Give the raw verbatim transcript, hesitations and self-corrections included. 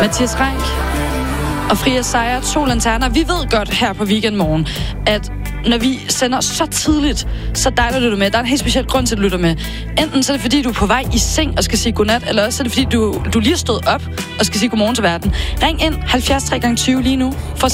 Mathias Rank og Fria Sejr, to lanterner. Vi ved godt her på Weekendmorgen, at når vi sender så tidligt, så dig, der lytter med. Der er en helt speciel grund til, at du lytter med. Enten så er det, fordi du er på vej i seng og skal sige godnat, eller også er det, fordi du, du lige er stået op og skal sige godmorgen til verden. Ring ind halvfjerds tre gange tyve lige nu for at